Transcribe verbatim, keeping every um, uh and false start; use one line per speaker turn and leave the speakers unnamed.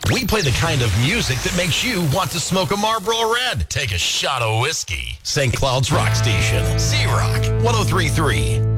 We play the kind of music that makes you want to smoke a Marlboro Red. Take a shot of whiskey. Saint Cloud's Rock Station. Z-Rock one oh three point three.